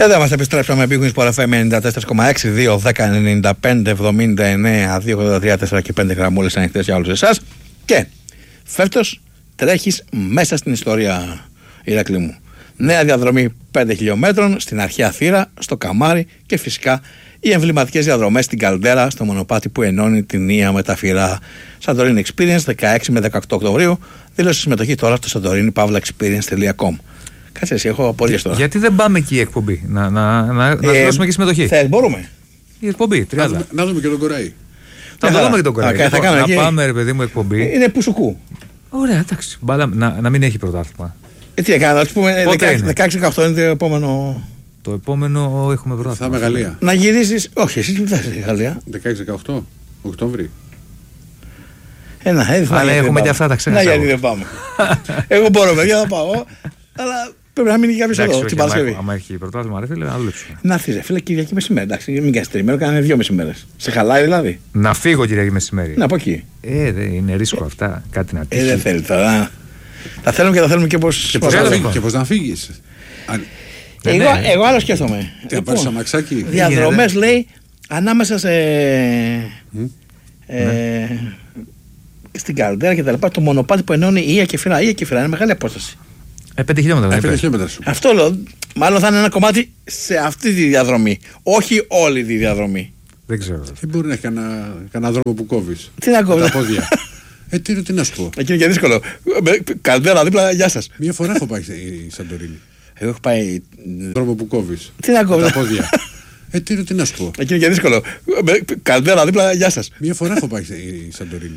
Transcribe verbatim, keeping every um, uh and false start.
Εδώ μας επιστρέψαμε επί Wins Sport εφ εμ ενενήντα τέσσερα κόμμα έξι, δύο, δέκα, ενενήντα πέντε, εβδομήντα εννέα, δύο, ογδόντα τρία, τέσσερα και πέντε γραμμούλες ανοιχτές για όλους εσάς. Και φέτος τρέχεις μέσα στην ιστορία, Ηρακλή μου. Νέα διαδρομή πέντε χιλιόμετρων στην αρχαία θύρα, στο Καμάρι και φυσικά οι εμβληματικές διαδρομές στην Καλντέρα, στο μονοπάτι που ενώνει την Ία με τα Φυρά. Santorini Experience δεκαέξι με δεκαοκτώ Οκτωβρίου. Δήλωσε συμμετοχή τώρα στο santorini pavla experience τελεία com. Κάτσε εσύ, έχω απορίες τώρα. Γιατί δεν πάμε εκεί η εκπομπή, να, να, να, να ε, δώσουμε και συμμετοχή. Θες, μπορούμε. Η εκπομπή, τριάντα. Να, να δούμε και τον Κοραή. Θα ναι, δούμε και τον Κοραή. Λοιπόν, να εκεί. Πάμε, ρε παιδί μου, εκπομπή. Είναι πουσουκού. Ωραία, εντάξει. Μπάλα, να, να μην έχει πρωτάθλημα. Ε, τι έκανα, α πούμε, δεκαέξι δεκαοκτώ είναι το επόμενο. Το επόμενο έχουμε πρωτάθλημα. Θα είμαι Γαλλία. Να γυρίσεις. Όχι, εσύ τι θα είσαι Γαλλία. δεκαέξι δεκαοκτώ Οκτώβρη. Ένα, έτσι. Αλλά έχουμε και αυτά τα ξέχασα. Να, γιατί δεν πάμε. Εγώ μπορώ, παιδιά, θα πάω. Αλλά πρέπει να μείνει κάποιο εδώ την Παρασκευή. Αν έχει πρωτάθλημα, ρε φίλε, να δουλέψουμε. Να έρθει, ρε φίλε, Κυριακή μεσημέρι. Εντάξει, μην κάνει τρίμηνο, κάνε δυόμιση μέρες. Σε χαλάει δηλαδή. Να φύγω Κυριακή μεσημέρι. Να από εκεί. Ε, δεν είναι ρίσκο αυτά. Κάτι να τύχει. Ε, δεν θέλει τώρα. Τα θέλουμε και τα θέλουμε και πώς. Και πώς να φύγεις. Εγώ άλλο σκέφτομαι. Τι να πάρεις αμαξάκι. Διαδρομές λέει ανάμεσα σε. Στην Καλντέρα και τα λοιπά. Το μονοπάτι που ενώνει Ία και Φυρά. Ία και Φυρά είναι μεγάλη απόσταση. Ε, πέντε χιλιόμετρα. πέντε χιλιόμετρα σου. Αυτό λέω. Μάλλον θα είναι ένα κομμάτι σε αυτή τη διαδρομή. Όχι όλη τη διαδρομή. Δεν ξέρω. Δεν μπορεί να έχει κανένα δρόμο που κόβεις. Τι να κόβεις. Τα πόδια. Ε, τι, τι να σου πω. Εκεί είναι και δύσκολο. Καλντέρα δίπλα, γεια σας. Μία φορά έχω πάει στη Σαντορίνη. Εγώ έχω πάει. Δρόμο που κόβεις. Τι να κόβεις. Τα πόδια. Ε, τι, τι να σου πω. Εκεί είναι και δύσκολο. Καλντέρα δίπλα, γεια σας. Μία φορά έχω πάει στη Σαντορίνη.